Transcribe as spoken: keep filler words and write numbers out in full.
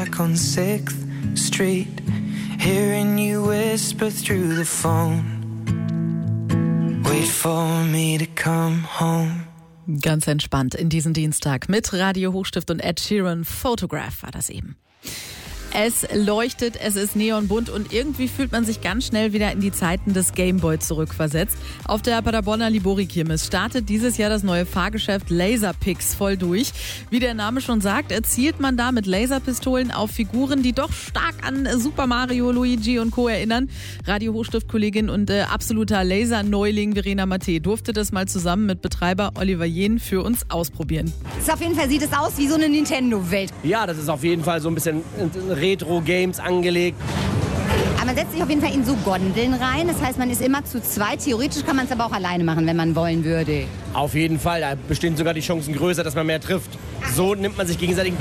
back on sixth Street, hearing you whisper through the phone. Wait for me to come home. Ganz entspannt in diesen Dienstag mit Radio Hochstift und Ed Sheeran. Photograph war das eben. Es leuchtet, es ist neonbunt und irgendwie fühlt man sich ganz schnell wieder in die Zeiten des Gameboy zurückversetzt. Auf der Paderborner Libori-Kirmes startet dieses Jahr das neue Fahrgeschäft Laserpix voll durch. Wie der Name schon sagt, erzielt man da mit Laserpistolen auf Figuren, die doch stark an Super Mario, Luigi und Co. erinnern. Radio Hochstift-Kollegin und äh, absoluter Laserneuling Verena Matte durfte das mal zusammen mit Betreiber Oliver Jehn für uns ausprobieren. Ist auf jeden Fall sieht es aus wie so eine Nintendo-Welt. Ja, das ist auf jeden Fall so ein bisschen Retro-Games angelegt. Aber man setzt sich auf jeden Fall in so Gondeln rein. Das heißt, man ist immer zu zweit. Theoretisch kann man es aber auch alleine machen, wenn man wollen würde. Auf jeden Fall. Da bestehen sogar die Chancen größer, dass man mehr trifft. So nimmt man sich gegenseitig